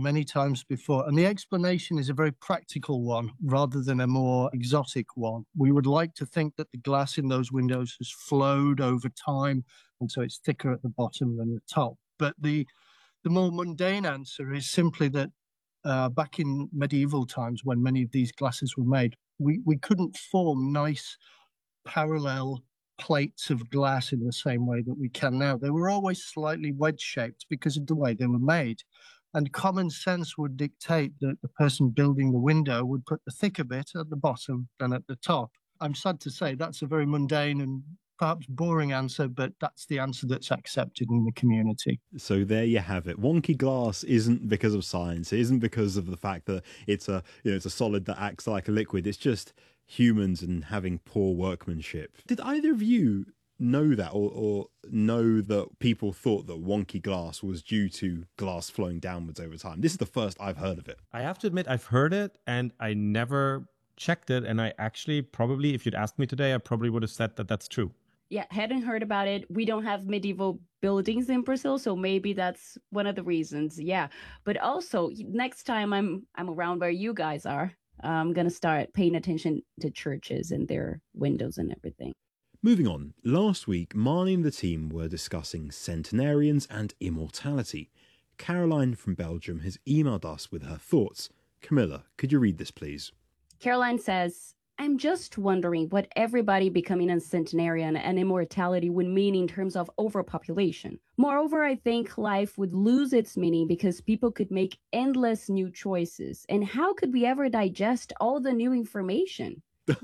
many times before, and the explanation is a very practical one rather than a more exotic one. We would like to think that the glass in those windows has flowed over time, and so it's thicker at the bottom than the top. But the more mundane answer is simply that back in medieval times, when many of these glasses were made, we couldn't form nice parallel plates of glass in the same way that we can now. They were always slightly wedge-shaped because of the way they were made. And common sense would dictate that the person building the window would put the thicker bit at the bottom than at the top. I'm sad to say that's a very mundane and perhaps boring answer, but that's the answer that's accepted in the community. So there you have it. Wonky glass isn't because of science. It isn't because of the fact that it's a solid that acts like a liquid. It's just humans and having poor workmanship. Did either of you know that or know that people thought that wonky glass was due to glass flowing downwards over time? This is the first I've heard of it. I have to admit, I've heard it and I never checked it. And I actually probably, if you'd asked me today, I probably would have said that that's true. Yeah, hadn't heard about it. We don't have medieval buildings in Brazil, so maybe that's one of the reasons. Yeah, but also next time I'm around where you guys are, I'm going to start paying attention to churches and their windows and everything. Moving on, last week, Marnie and the team were discussing centenarians and immortality. Caroline from Belgium has emailed us with her thoughts. Camilla, could you read this, please? Caroline says, I'm just wondering what everybody becoming a centenarian and immortality would mean in terms of overpopulation. Moreover, I think life would lose its meaning because people could make endless new choices. And how could we ever digest all the new information?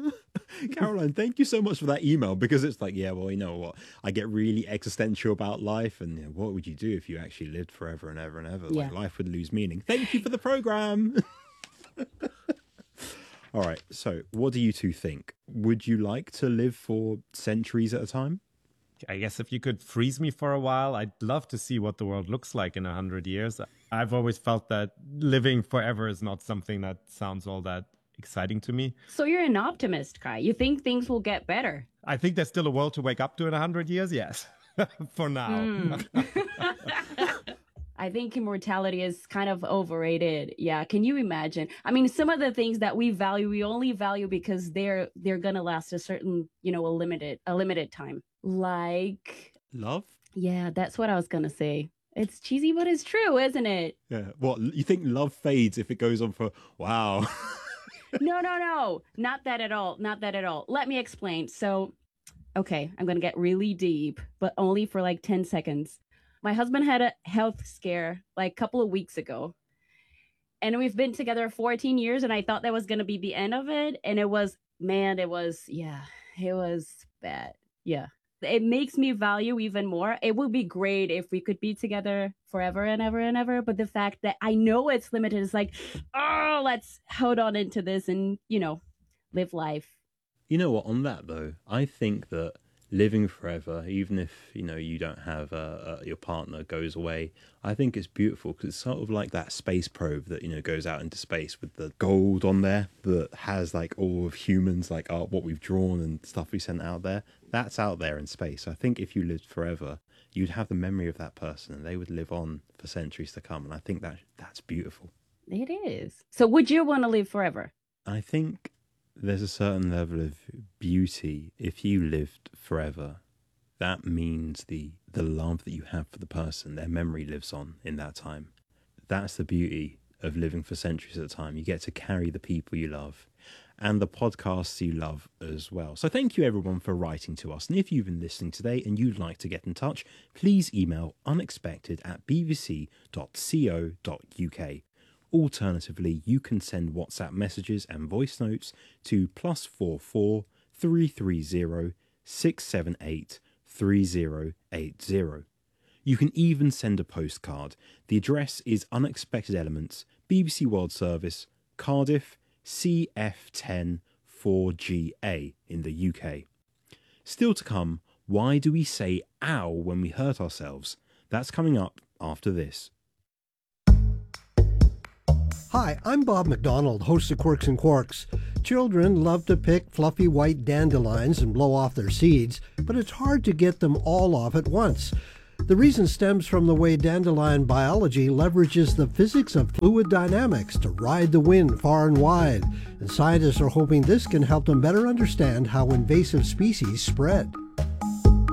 Caroline, thank you so much for that email, because it's like, yeah, well, you know what? I get really existential about life, and what would you do if you actually lived forever and ever and ever? Yeah. Like, life would lose meaning. Thank you for the program. All right, so what do you two think? Would you like to live for centuries at a time? I guess if you could freeze me for a while, I'd love to see what the world looks like in 100 years. I've always felt that living forever is not something that sounds all that exciting to me. So you're an optimist, Kai. You think things will get better? I think there's still a world to wake up to in 100 years, yes. For now. I think immortality is kind of overrated. Yeah, can you imagine? I mean, some of the things that we value, we only value because they're gonna last a certain, a limited time. Like love? Yeah, that's what I was gonna say. It's cheesy, but it's true, isn't it? Yeah. What, you think love fades if it goes on for wow? No, not that at all. Not that at all. Let me explain. So, okay, I'm gonna get really deep, but only for like 10 seconds. My husband had a health scare like a couple of weeks ago. And we've been together 14 years, and I thought that was going to be the end of it. And it was bad. Yeah. It makes me value even more. It would be great if we could be together forever and ever and ever. But the fact that I know it's limited is like, oh, let's hold on into this and, live life. You know what? On that, though, I think that living forever, even if you don't have your partner goes away, I think it's beautiful because it's sort of like that space probe that goes out into space with the gold on there that has like all of humans, like what we've drawn and stuff we sent out there. That's out there in space. I think if you lived forever, you'd have the memory of that person and they would live on for centuries to come. And I think that's beautiful. It is. So would you want to live forever? I think there's a certain level of beauty if you lived forever. That means the love that you have for the person, their memory lives on in that time. That's the beauty of living for centuries at a time. You get to carry the people you love and the podcasts you love as well. So thank you everyone for writing to us. And if you've been listening today and you'd like to get in touch, please email unexpected@bbc.co.uk. Alternatively, you can send WhatsApp messages and voice notes to +44 330 678 3080. You can even send a postcard. The address is Unexpected Elements, BBC World Service, Cardiff, CF10 4GA in the UK. Still to come, why do we say ow when we hurt ourselves? That's coming up after this. Hi, I'm Bob McDonald, host of Quirks and Quarks. Children love to pick fluffy white dandelions and blow off their seeds, but it's hard to get them all off at once. The reason stems from the way dandelion biology leverages the physics of fluid dynamics to ride the wind far and wide, and scientists are hoping this can help them better understand how invasive species spread.